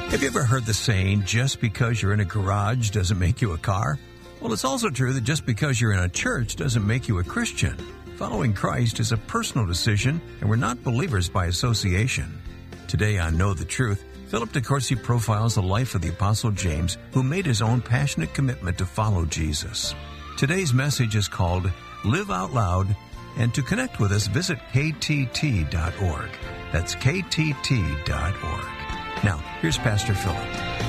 Have you ever heard the saying, just because you're in a garage doesn't make you a car? Well, it's also true that just because you're in a church doesn't make you a Christian. Following Christ is a personal decision, and we're not believers by association. Today on Know the Truth, Philip DeCourcy profiles the life of the Apostle James, who made his own passionate commitment to follow Jesus. Today's message is called Live Out Loud, and to connect with us, visit ktt.org. That's ktt.org. Now, here's Pastor Philip.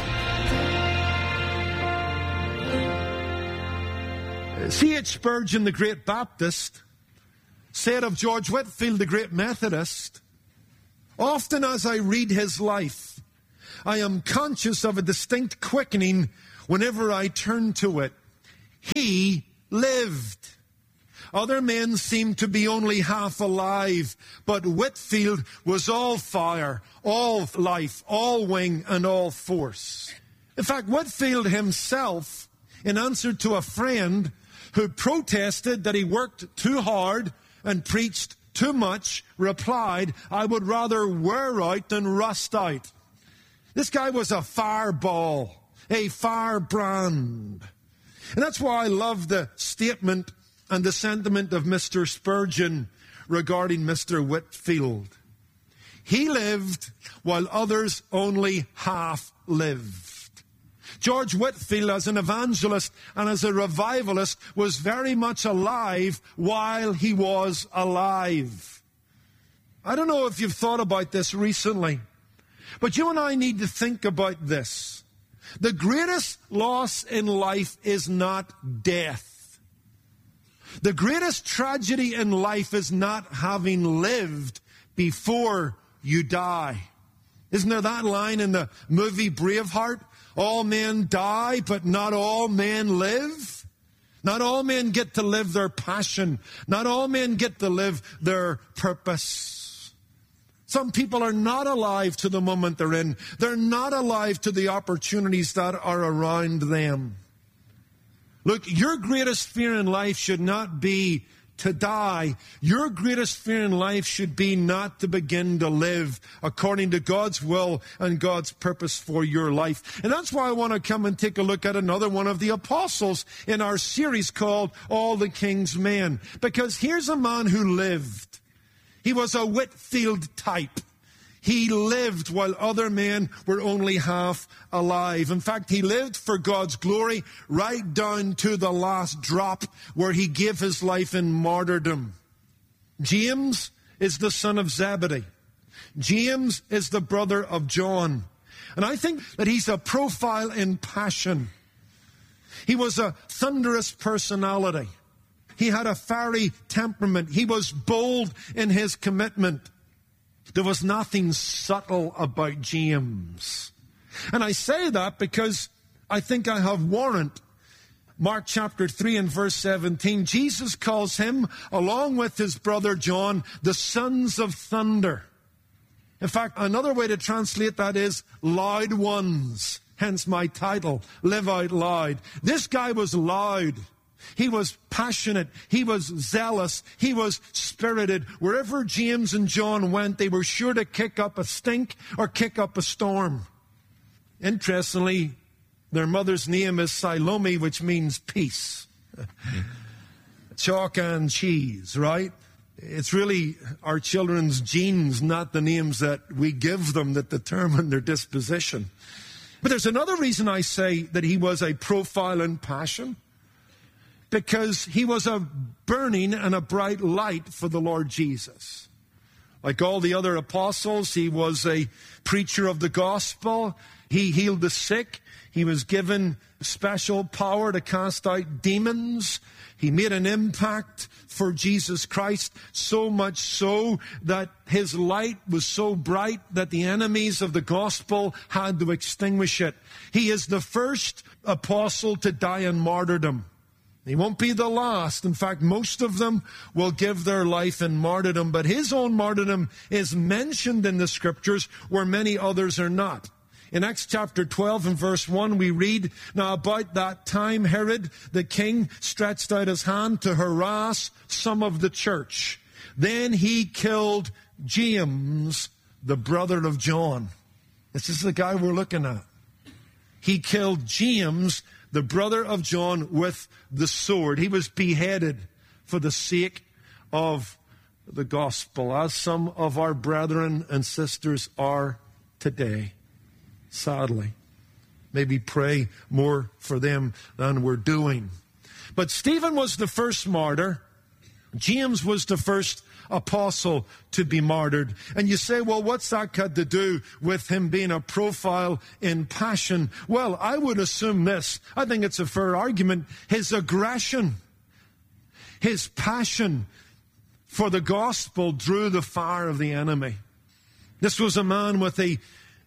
C.H. Spurgeon, the great Baptist, said of George Whitefield, the great Methodist, "Often as I read his life, I am conscious of a distinct quickening whenever I turn to it. He lived. Other men seemed to be only half alive, but Whitefield was all fire, all life, all wing, and all force." In fact, Whitefield himself, in answer to a friend who protested that he worked too hard and preached too much, replied, "I would rather wear out than rust out." This guy was a fireball, a firebrand. And that's why I love the statement and the sentiment of Mr. Spurgeon regarding Mr. Whitefield. He lived while others only half lived. George Whitefield, as an evangelist and as a revivalist, was very much alive while he was alive. I don't know if you've thought about this recently, but you and I need to think about this. The greatest loss in life is not death. The greatest tragedy in life is not having lived before you die. Isn't there that line in the movie Braveheart? All men die, but not all men live. Not all men get to live their passion. Not all men get to live their purpose. Some people are not alive to the moment they're in. They're not alive to the opportunities that are around them. Look, your greatest fear in life should not be to die. Your greatest fear in life should be not to begin to live according to God's will and God's purpose for your life. And that's why I want to come and take a look at another one of the apostles in our series called All the King's Men. Because here's a man who lived. He was a Whitefield type. He lived while other men were only half alive. In fact, he lived for God's glory right down to the last drop where he gave his life in martyrdom. James is the son of Zebedee. James is the brother of John. And I think that he's a profile in passion. He was a thunderous personality. He had a fiery temperament. He was bold in his commitment. There was nothing subtle about James. And I say that because I think I have warrant. Mark chapter 3 and verse 17, Jesus calls him, along with his brother John, the sons of thunder. In fact, another way to translate that is loud ones. Hence my title, Live Out Loud. This guy was loud. He was passionate. He was zealous. He was spirited. Wherever James and John went, they were sure to kick up a stink or kick up a storm. Interestingly, their mother's name is Salome, which means peace. Chalk and cheese, right? It's really our children's genes, not the names that we give them, that determine their disposition. But there's another reason I say that he was a profile in passion. Because he was a burning and a bright light for the Lord Jesus. Like all the other apostles, he was a preacher of the gospel. He healed the sick. He was given special power to cast out demons. He made an impact for Jesus Christ, so much so that his light was so bright that the enemies of the gospel had to extinguish it. He is the first apostle to die in martyrdom. He won't be the last. In fact, most of them will give their life in martyrdom, but his own martyrdom is mentioned in the scriptures where many others are not. In Acts chapter 12 and verse 1, we read, "Now about that time Herod the king stretched out his hand to harass some of the church. Then he killed James, the brother of John." This is the guy we're looking at. He killed James, the brother of John, with the sword. He was beheaded for the sake of the gospel, as some of our brethren and sisters are today, sadly. Maybe pray more for them than we're doing. But Stephen was the first martyr. James was the first apostle to be martyred. And you say, well, what's that got to do with him being a profile in passion? Well, I would assume this. I think it's a fair argument. His aggression, his passion for the gospel drew the fire of the enemy. This was a man with a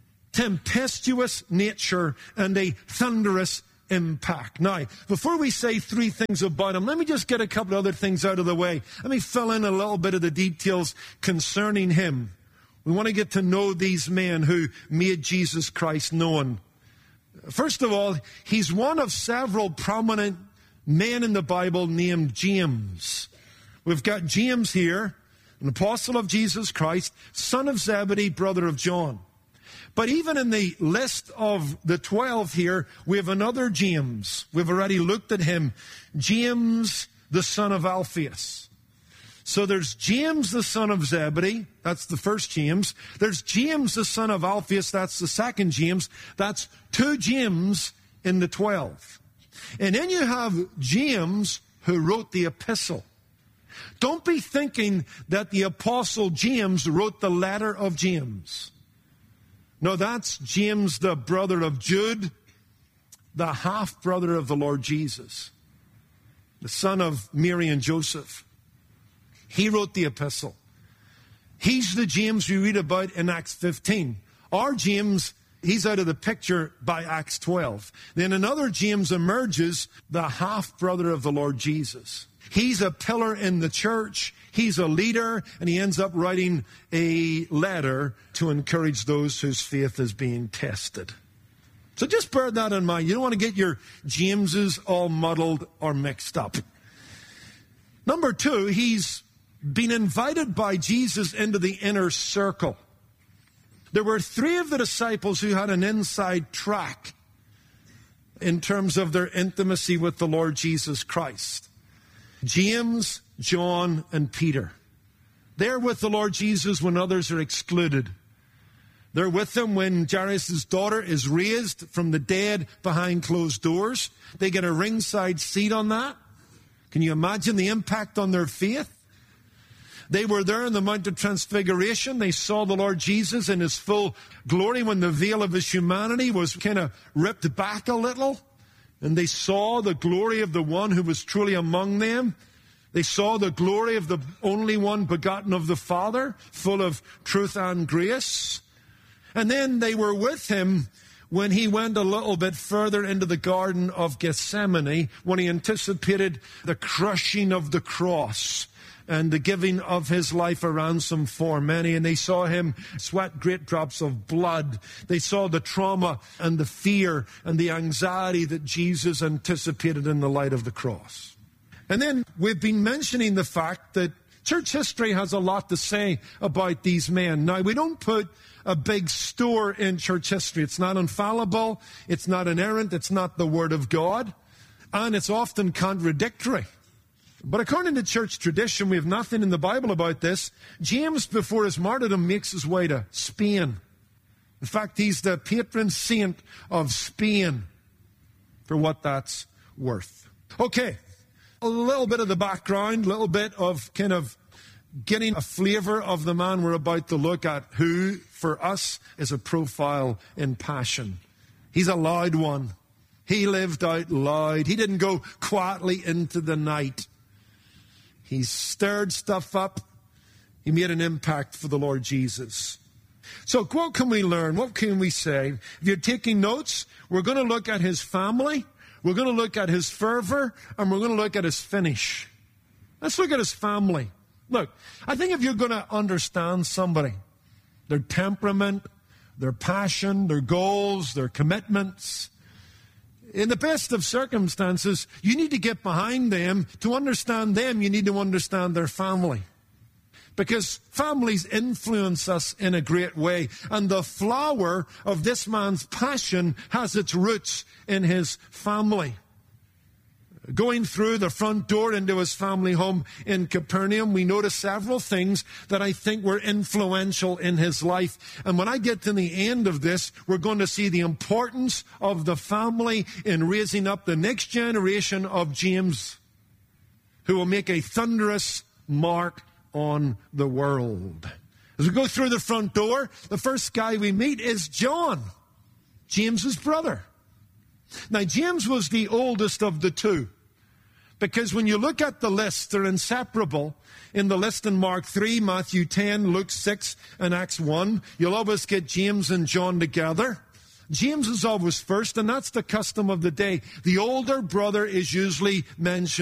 tempestuous nature and a thunderous impact. Now, before we say three things about him, let me just get a couple other things out of the way. Let me fill in a little bit of the details concerning him. We want to get to know these men who made Jesus Christ known. First of all, he's one of several prominent men in the Bible named James. We've got James here, an apostle of Jesus Christ, son of Zebedee, brother of John. But even in the list of the 12 here, we have another James. We've already looked at him. James, the son of Alphaeus. So there's James, the son of Zebedee. That's the first James. There's James, the son of Alphaeus. That's the second James. That's two James in the 12. And then you have James, who wrote the epistle. Don't be thinking that the apostle James wrote the letter of James. No, that's James, the brother of Jude, the half-brother of the Lord Jesus, the son of Mary and Joseph. He wrote the epistle. He's the James we read about in Acts 15. Our James, he's out of the picture by Acts 12. Then another James emerges, the half-brother of the Lord Jesus. He's a pillar in the church. He's a leader, and he ends up writing a letter to encourage those whose faith is being tested. So just bear that in mind. You don't want to get your Jameses all muddled or mixed up. Number two, he's been invited by Jesus into the inner circle. There were three of the disciples who had an inside track in terms of their intimacy with the Lord Jesus Christ. James, John, and Peter. They're with the Lord Jesus when others are excluded. They're with him when Jairus' daughter is raised from the dead behind closed doors. They get a ringside seat on that. Can you imagine the impact on their faith? They were there in the Mount of Transfiguration. They saw the Lord Jesus in his full glory when the veil of his humanity was kind of ripped back a little. And they saw the glory of the one who was truly among them. They saw the glory of the only one begotten of the Father, full of truth and grace. And then they were with him when he went a little bit further into the Garden of Gethsemane, when he anticipated the crushing of the cross and the giving of his life a ransom for many. And they saw him sweat great drops of blood. They saw the trauma and the fear and the anxiety that Jesus anticipated in the light of the cross. And then we've been mentioning the fact that church history has a lot to say about these men. Now, we don't put a big store in church history. It's not infallible. It's not inerrant. It's not the Word of God. And it's often contradictory. But according to church tradition, we have nothing in the Bible about this. James, before his martyrdom, makes his way to Spain. In fact, he's the patron saint of Spain, for what that's worth. Okay, a little bit of the background, a little bit of kind of getting a flavor of the man we're about to look at, who, for us, is a profile in passion. He's a loud one. He lived out loud. He didn't go quietly into the night. He stirred stuff up. He made an impact for the Lord Jesus. So what can we learn? What can we say? If you're taking notes, we're going to look at his family, we're going to look at his fervor, and we're going to look at his finish. Let's look at his family. Look, I think if you're going to understand somebody, their temperament, their passion, their goals, their commitments, in the best of circumstances, you need to get behind them. To understand them, you need to understand their family. Because families influence us in a great way. And the flower of this man's passion has its roots in his family. Going through the front door into his family home in Capernaum, we notice several things that I think were influential in his life. And when I get to the end of this, we're going to see the importance of the family in raising up the next generation of James, who will make a thunderous mark on the world. As we go through the front door, the first guy we meet is John, James's brother. Now, James was the oldest of the two, because when you look at the list, they're inseparable. In the list in Mark 3, Matthew 10, Luke 6, and Acts 1, you'll always get James and John together. James is always first, and that's the custom of the day. The older brother is usually mentioned